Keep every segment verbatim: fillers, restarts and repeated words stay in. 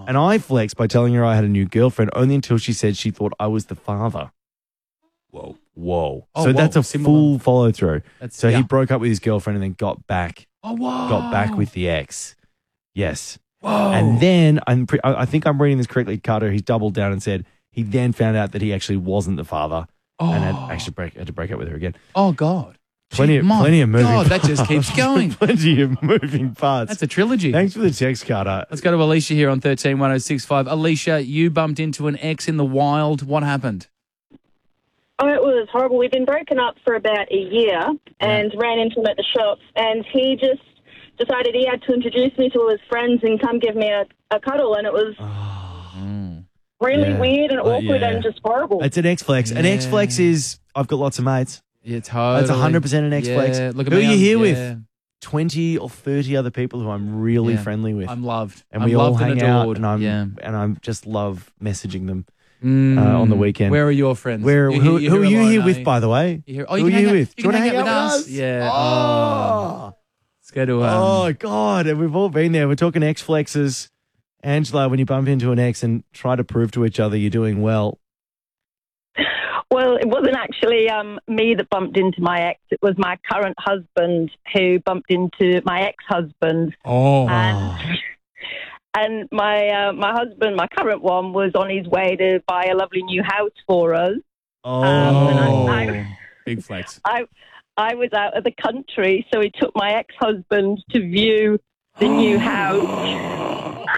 And I flexed by telling her I had a new girlfriend only until she said she thought I was the father. Whoa. Whoa. Oh, so whoa. that's a Similar. full follow through. That's- So yeah. he broke up with his girlfriend and then got back. Oh, wow. Got back with the ex. Yes. Whoa. And then, I'm pre- I I think I'm reading this correctly, Carter, he's doubled down and said he then found out that he actually wasn't the father Oh. and had actually break, had to break up with her again. Oh, God. Plenty, Gee, of, my plenty of moving God, that just parts. keeps going. Plenty of moving parts. That's a trilogy. Thanks for the text, Carter. Let's go to Alicia here on thirteen one oh six five. Alicia, you bumped into an ex in the wild. What happened? Oh, it was horrible. We'd been broken up for about a year and ran into him at the shops, and he just decided he had to introduce me to all his friends and come give me a, a cuddle, and it was really Yeah. weird and Oh, awkward yeah. and just horrible. It's an X-Flex. An Yeah. X-Flex is, I've got lots of mates. Yeah, totally. That's one hundred percent an X-Flex. Yeah, look at Who me, are you I'm- here yeah. with? twenty or thirty other people who I'm really Yeah. friendly with. I'm loved. And I'm we all loved and hang out adored. and I'm Yeah. and I'm just love messaging them Mm. uh, on the weekend. Where are your friends? Where You- who, you who are hear you a lot, here eh? with, by the way? You hear- oh, who you are can you hang out- with? you Do you can want to hang hang out out with with us? us? Yeah. Oh, Let's go to. Um, oh God, and we've all been there. We're talking X-Flexes. Angela, when you bump into an ex and try to prove to each other you're doing well. Well, it wasn't actually um, me that bumped into my ex. It was my current husband who bumped into my ex-husband. Oh. And, and my uh, my husband, my current one, was on his way to buy a lovely new house for us. Oh, Um, and I, I, big flex. I, I was out of the country, so he took my ex-husband to view the new house.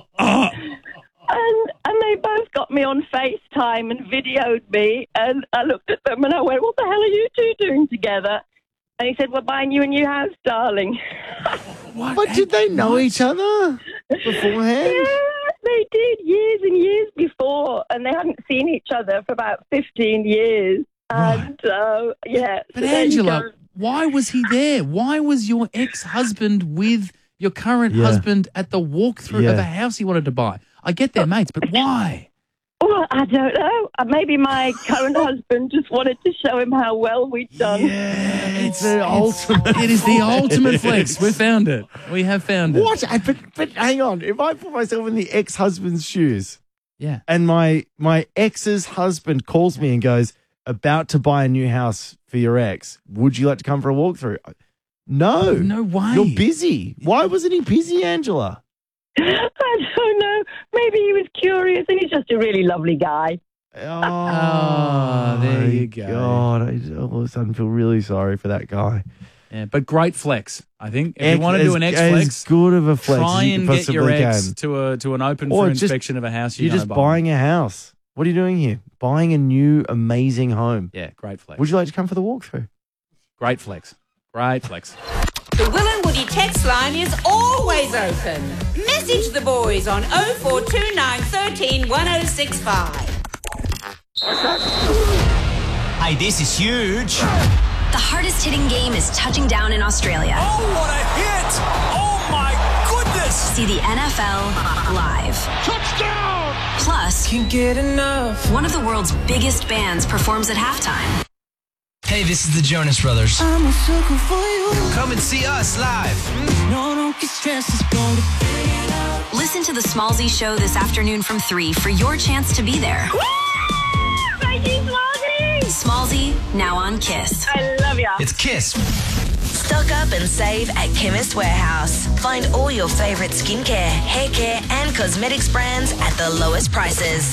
And and they both got me on FaceTime and videoed me, and I looked at them and I went, "What the hell are you two doing together?" And he said, "We're buying you a new house, darling." What? But did they know each other beforehand? Yeah, they did years and years before, and they hadn't seen each other for about fifteen years. And uh, yeah, But so there you Angela, go. why was he there? Why was your ex-husband with your current Yeah. husband at the walkthrough Yeah. of a house he wanted to buy? I get their mates, but why? Well, I don't know. Uh, Maybe my current husband just wanted to show him how well we'd done. It's the ultimate. It is the ultimate flex. We found it. We have found it. What? I- But, but hang on. If I put myself in the ex-husband's shoes Yeah. and my my ex's husband calls me and goes, about to buy a new house for your ex, would you like to come for a walkthrough? No. No way. You're busy. Why wasn't he busy, Angela? I don't know. Maybe he was curious, and he's just a really lovely guy. Oh, there my you go. God, I all of a sudden feel really sorry for that guy. Yeah, but great flex, I think. If Ex- you want to do as- an X as flex, good of a flex try as you and can get your possibly ex can. to a to an open Or for just- inspection of a house. You You're know just by. buying a house. What are you doing here? Buying a new amazing home. Yeah, great flex. Would you like to come for the walkthrough? Great flex. Great flex. The Will and Woody text line is always open. Message the boys on oh four two nine, one three, one oh six five. Hey, this is huge. The hardest hitting game is touching down in Australia. Oh, what a hit! Oh, my goodness! See the N F L live. Touchdown! Plus, Can't get enough. one of the world's biggest bands performs at halftime. Hey, this is the Jonas Brothers. I'm a sucker for you. Come and see us live. No, don't get stressed. It's going to figure it out. Listen to the Smallzy Show this afternoon from three for your chance to be there. Thank you, Smallzy. Smallzy, now on Kiss. I love ya. It's Kiss. Stock up and save at Chemist Warehouse. Find all your favourite skincare, hair care and cosmetics brands at the lowest prices.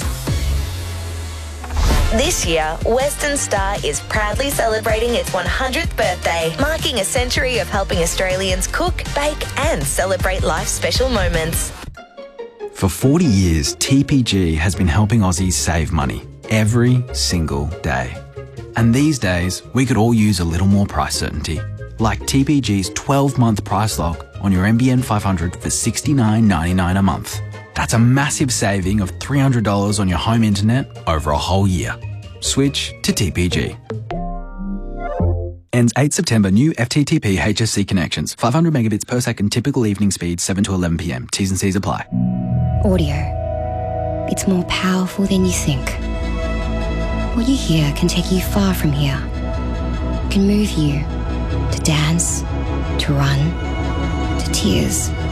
This year, Western Star is proudly celebrating its one hundredth birthday, marking a century of helping Australians cook, bake and celebrate life's special moments. For forty years, T P G has been helping Aussies save money every single day. And these days, we could all use a little more price certainty, like T P G's twelve-month price lock on your N B N five hundred for sixty-nine ninety-nine a month. That's a massive saving of three hundred dollars on your home internet over a whole year. Switch to T P G. Ends eighth September. New F T T P H S C connections. five hundred megabits per second typical evening speed, seven to eleven p m. T's and C's apply. Audio. It's more powerful than you think. What you hear can take you far from here. Can move you to dance, to run, to tears.